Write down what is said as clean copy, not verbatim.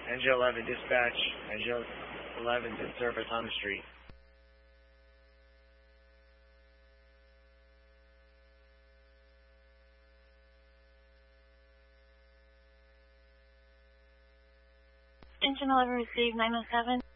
Engine 11 dispatch. Engine 11 in service on the street. Engine 11 received 907.